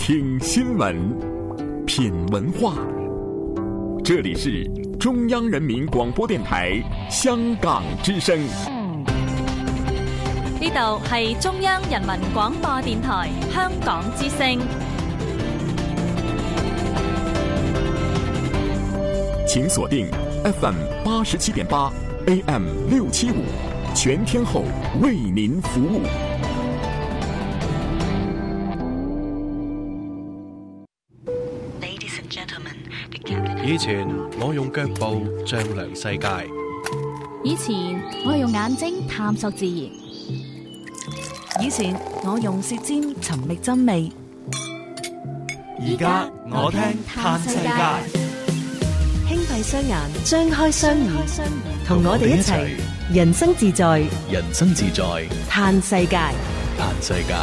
听新闻，品文化。这里是中央人民廣播電台香港之聲。 呢度係中央人民廣播電台香港之聲。 請鎖定 FM 87.8 AM 675，全天候為您服務。 以前我用腳步丈量世界， 以前我用眼睛探索自然， 以前我用舌尖尋覓真味， 而家我聽嘆世界。 輕閉雙眼，張開雙耳，同我哋一齊人生自在， 人生自在， 嘆世界， 嘆世界。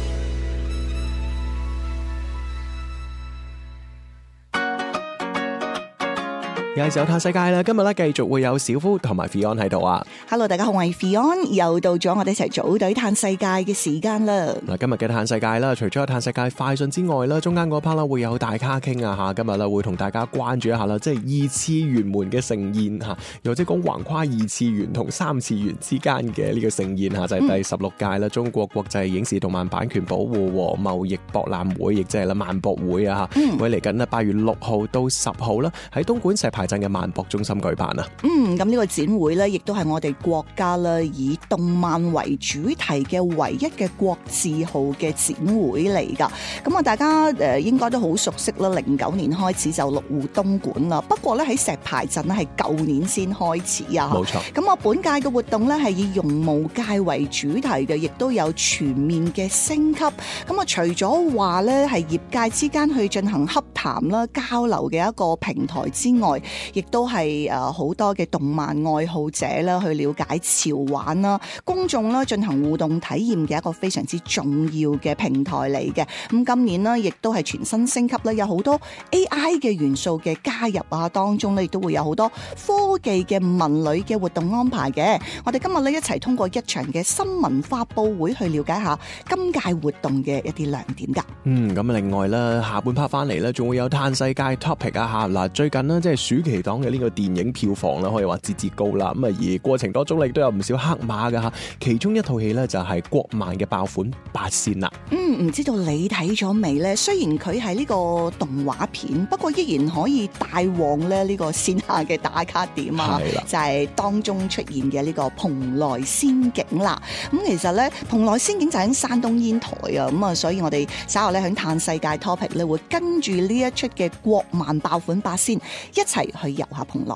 又係時候嘆世界啦！今日咧繼續會有小夫同埋 Fion 喺度啊。 Hello， 大家好，我係 Fion， 又到咗我哋一齊組隊嘆世界嘅時間啦。 嗱，今日嘅嘆世界啦，除咗有嘆世界快訊之外啦，中間嗰 part 啦會有大咖傾啊吓。今日咧會同大家關注一下啦，即係二次元門嘅盛宴吓，又或者講橫跨二次元同三次元之間嘅呢個盛宴吓，就係第16屆啦中國國際影視動漫版權保護和貿易博覽會，亦即係啦萬博會啊吓，會嚟緊8月6號到10號啦，喺東莞石牌鎮嘅萬博中心舉辦啊。 咁呢個展會咧，亦都係我哋國家啦以動漫為主題嘅唯一嘅國字號嘅展會嚟噶。咁啊，大家應該都好熟悉啦。09年開始就落戶東莞啦。不過咧喺石牌鎮咧係舊年先開始啊。 冇錯。咁啊，本屆嘅活動咧係以絨毛界為主題嘅，亦都有全面嘅升級。咁啊，除咗話咧係業界之間去進行洽談啦、交流嘅一個平台之外，亦都係好多嘅動漫愛好者啦，去了解潮玩啦，公眾啦進行互動體驗嘅一個非常之重要嘅平台嚟嘅。咁今年呢，亦都係全新升級啦，有好多 AI 嘅元素嘅加入啊，當中呢亦都會有好多科技嘅文旅嘅活動安排嘅。我哋今日呢，一齊通過一場嘅新聞發佈會去了解下今屆活動嘅一啲亮點噶。 咁另外啦，下半 part 翻嚟呢，仲會有嘆世界 topic 啊吓。嗱，最近呢，即係暑期檔嘅呢個電影票房啦，可以話節節高啦。咁啊，而過程當中亦都有唔少黑馬噶吓。其中一套戲呢，就係國漫嘅爆款八仙啦。 唔知道你睇咗未呢？雖然佢係呢個動畫片，不過依然可以帶旺咧呢個線下嘅打卡點啊。就係當中出現嘅呢個蓬萊仙境啦。咁其實呢，蓬萊仙境就喺山東煙台啊。咁啊，所以我哋稍後咧喺嘆世界 topic 咧會跟住呢一出嘅國漫爆款八仙一齊去遊下蓬萊。